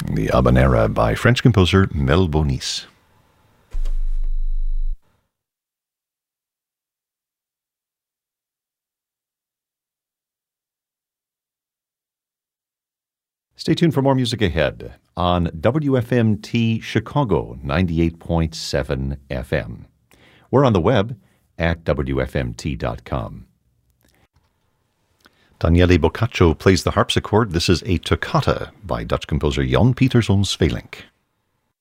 the Habanera by French composer Mel Bonis. Stay tuned for more music ahead on WFMT Chicago 98.7 FM. We're on the web at WFMT.com. Daniele Boccaccio plays the harpsichord. This is a toccata by Dutch composer Jan Pieterszoon Sweelinck.